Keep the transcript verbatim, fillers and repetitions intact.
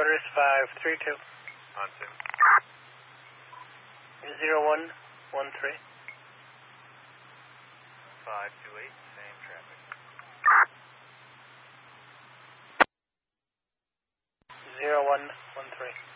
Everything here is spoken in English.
Headquarters five three two. On two. Zero one one three. five two eight, same traffic. Zero one one three.